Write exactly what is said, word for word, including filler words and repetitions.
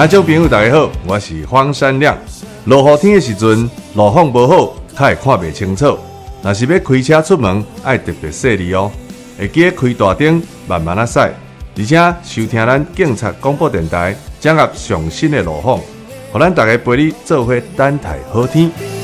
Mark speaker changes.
Speaker 1: 听众朋友大家好，我是荒山亮。落雨天的时阵，路况不好，较会看不清楚。若是要开车出门，要特别细腻哦。会记得开大灯，慢慢啊驶，而且收听咱警察广播电台，掌握上新的路况，互咱大家陪你做伙等待好天。